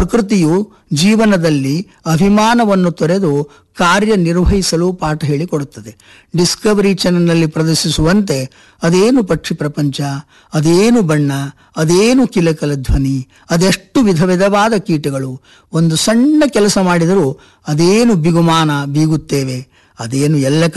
ಪ್ರಕೃತಿಯು ಜೀವನದಲ್ಲಿ ಅಭಿಮಾನವನ್ನು ತೊರೆದು ಕಾರ್ಯನಿರ್ವಹಿಸಲು ಪಾಠ ಹೇಳಿಕೊಡುತ್ತದೆ. ಡಿಸ್ಕವರಿ ಚಾನೆಲ್ನಲ್ಲಿ ಪ್ರದರ್ಶಿಸುವಂತೆ ಅದೇನು ಪಕ್ಷಿ ಪ್ರಪಂಚ, ಅದೇನು ಬಣ್ಣ, ಅದೇನು ಕಿಲಕಲ ಧ್ವನಿ, ಅದೆಷ್ಟು ವಿಧ ವಿಧವಾದ ಕೀಟಗಳು, ಒಂದು ಸಣ್ಣ ಕೆಲಸ ಮಾಡಿದರೂ ಅದೇನು ಬಿಗುಮಾನ ಬೀಗುತ್ತೇವೆ, ಅದೇನು ಎಲ್ಲ